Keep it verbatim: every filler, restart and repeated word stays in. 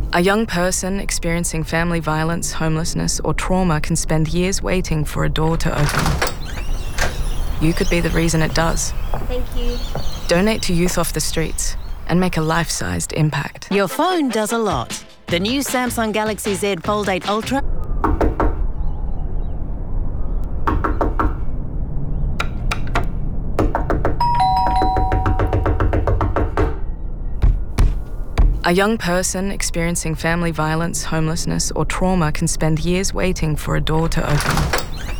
A young person experiencing family violence, homelessness, or trauma can spend years waiting for a door to open. You could be the reason it does. Thank you. Donate to Youth Off the Streets and make a life-sized impact. Your phone does a lot. The new Samsung Galaxy Z Fold eight Ultra. A young person experiencing family violence, homelessness, or trauma can spend years waiting for a door to open.